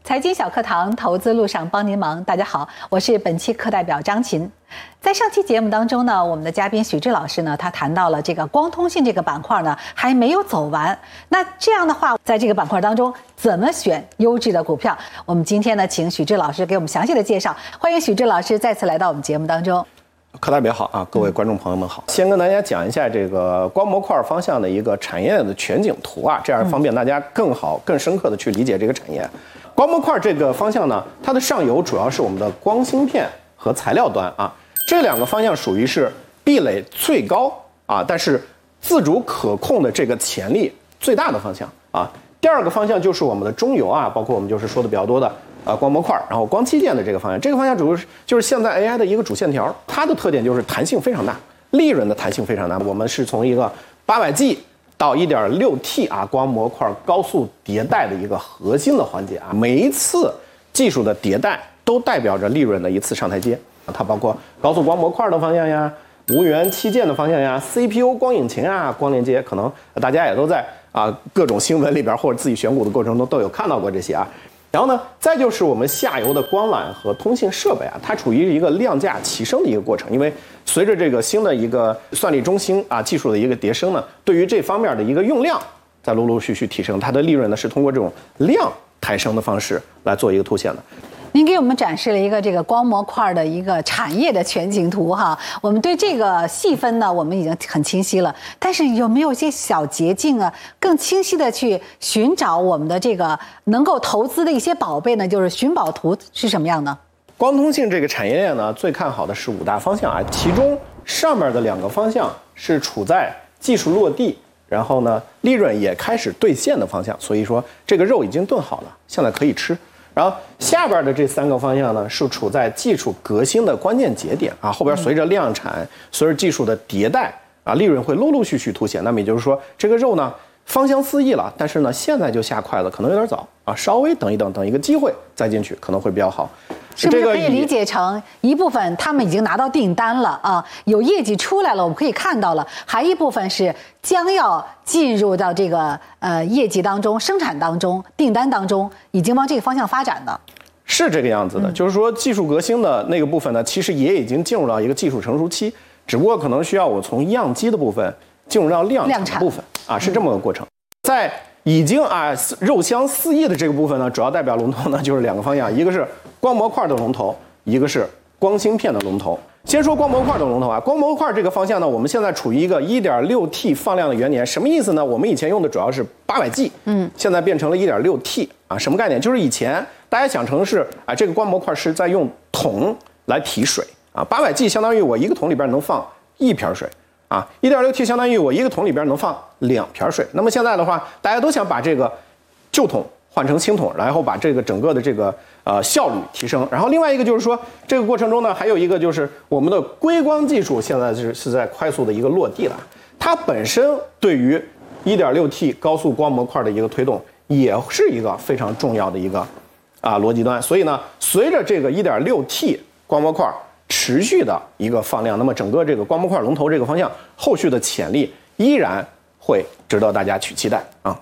财经小课堂，投资路上帮您忙。大家好，我是本期课代表张琴。在上期节目当中呢，我们的嘉宾许志老师呢，他谈到了这个光通信这个板块呢还没有走完。那这样的话，在这个板块当中怎么选优质的股票？我们今天呢，请许志老师给我们详细的介绍。欢迎许志老师再次来到我们节目当中。 课代表好啊，各位观众朋友们好。先跟大家讲一下这个光模块方向的一个产业的全景图啊，这样方便大家更好、更深刻的去理解这个产业。光模块这个方向呢，它的上游主要是我们的光芯片和材料端啊，这两个方向属于是壁垒最高啊，但是自主可控的这个潜力最大的方向啊。第二个方向就是我们的中游啊，包括我们就是说的比较多的光模块，然后光器件的这个方向，这个方向主要就是现在 AI 的一个主线条，它的特点就是弹性非常大，利润的弹性非常大。我们是从一个800G 到 1.6T 啊光模块高速迭代的一个核心的环节啊，每一次技术的迭代都代表着利润的一次上台阶。它包括高速光模块的方向呀，无源器件的方向呀 ，CPU 光引擎啊，光连接，可能大家也都在各种新闻里边或者自己选股的过程中都有看到过这些啊。然后呢，再就是我们下游的光缆和通信设备啊，它处于一个量价齐升的一个过程，因为随着这个新的一个算力中心啊技术的一个迭升呢，对于这方面的一个用量在陆陆续续提升，它的利润呢是通过这种量抬升的方式来做一个凸显的。 您给我们展示了一个这个光模块的一个产业的全景图哈，我们对这个细分呢，我们已经很清晰了。但是有没有一些小捷径啊，更清晰的去寻找我们的这个能够投资的一些宝贝呢？就是寻宝图是什么样呢？ 光通信这个产业链呢，最看好的是5大方向啊，其中上面的2个方向是处在技术落地，然后呢利润也开始兑现的方向，所以说这个肉已经炖好了，现在可以吃。然后下边的这3个方向呢，是处在技术革新的关键节点啊，后边随着量产，随着技术的迭代啊，利润会陆陆续续凸显。那么也就是说，这个肉呢芳香四溢了，但是呢现在就下筷子可能有点早啊，稍微等一等，等一个机会再进去可能会比较好。 是不是可以理解成一部分他们已经拿到订单了啊，有业绩出来了，我们可以看到了，还一部分是将要进入到这个业绩当中、生产当中、订单当中，已经往这个方向发展的。 是这个样子的，就是说技术革新的那个部分呢，其实也已经进入到一个技术成熟期，只不过可能需要我从样机的部分进入到量产的部分啊，是这么个过程。在已经肉香四溢的这个部分呢，主要代表龙头呢就是2个方向，一个是光模块的龙头，一个是光芯片的龙头。先说光模块的龙头啊，光模块这个方向呢，我们现在处于一个 1.6T 放量的元年，什么意思呢？我们以前用的主要是800G，现在变成了 1.6T 啊，什么概念？就是以前大家想成是这个光模块是在用桶来提水啊，800G 相当于我一个桶里边能放1瓶水。1.6T 相当于我一个桶里边能放2瓶水。那么现在的话，大家都想把这个旧桶换成新桶，然后把这个整个的这个效率提升。然后另外一个就是说，这个过程中呢，还有一个就是我们的硅光技术现在是在快速的一个落地了。它本身对于 1.6T 高速光模块的一个推动，也是一个非常重要的一个逻辑端。所以呢，随着这个 1.6T 光模块持续的一个放量，那么整个这个光模块龙头这个方向后续的潜力依然会值得大家去期待啊。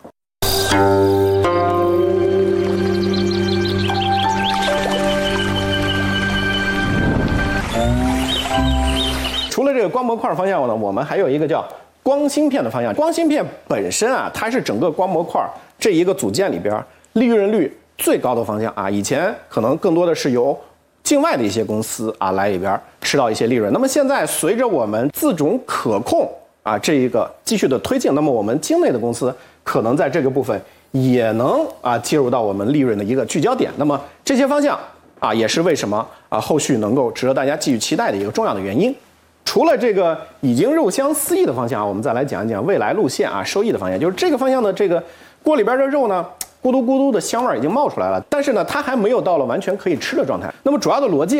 除了这个光模块方向呢，我们还有一个叫光芯片的方向。光芯片本身它是整个光模块这一个组件里边利润率最高的方向啊。以前可能更多的是由境外的一些公司来里边吃到一些利润。那么现在随着我们自主可控这一个继续的推进，那么我们境内的公司可能在这个部分也能介入到我们利润的一个聚焦点。那么这些方向也是为什么后续能够值得大家继续期待的一个重要的原因。除了这个已经肉香四溢的方向我们再来讲一讲未来路线收益的方向。就是这个方向的这个锅里边的肉呢，咕嘟咕嘟的香味已经冒出来了，但是呢，它还没有到了完全可以吃的状态。那么主要的逻辑